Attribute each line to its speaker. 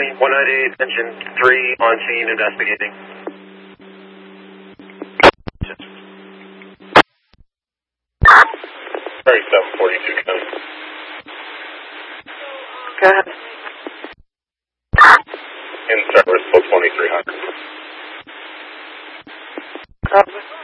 Speaker 1: County 198, engine 3 on scene investigating. 3742 County.
Speaker 2: Go ahead.
Speaker 1: In service till 2300.
Speaker 2: Copy.